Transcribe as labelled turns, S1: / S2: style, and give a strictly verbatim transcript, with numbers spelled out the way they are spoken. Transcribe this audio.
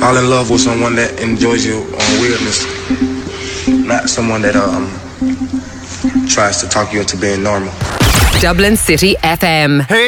S1: fall in love with someone that enjoys your own weirdness, not someone that um tries to talk you into being normal.
S2: Dublin City F M.
S3: Hey.